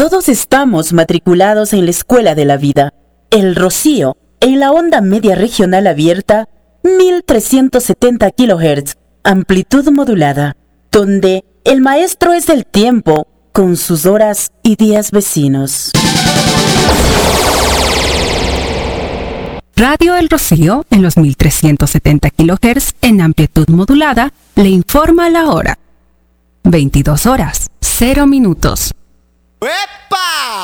Todos estamos matriculados en la Escuela de la Vida, El Rocío, en la onda media regional abierta, 1370 kHz, amplitud modulada, donde el maestro es el tiempo, con sus horas y días vecinos. Radio El Rocío, en los 1370 kHz, en amplitud modulada, le informa la hora. 22 horas, 0 minutos. ¡Epa!